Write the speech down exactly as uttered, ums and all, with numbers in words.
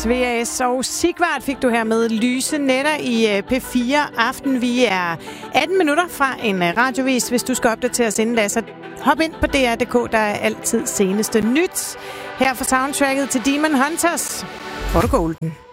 V A S og Sigvart fik du her med Lyse Nætter i P fire Aften. Vi er atten minutter fra en radiovis. Hvis du skal opdatere os inden da, så hop ind på D R punktum d k. Der er altid seneste nyt. Her for soundtracket til Demon Hunters. Får du golden.